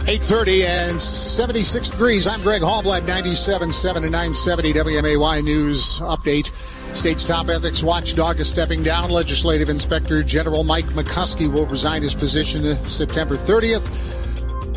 8:30 and 76 degrees. I'm Greg Hallblad, 97.7 and 970 WMAY News Update. State's top ethics watchdog is stepping down. Legislative Inspector General Mike McCuskey will resign his position September 30th.